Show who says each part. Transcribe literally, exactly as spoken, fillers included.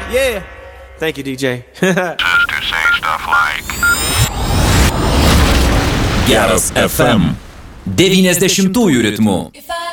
Speaker 1: Yeah. Thank you, D J.
Speaker 2: Sisters say stuff like
Speaker 3: Geras F M devyniasdešimtųjų ritmų.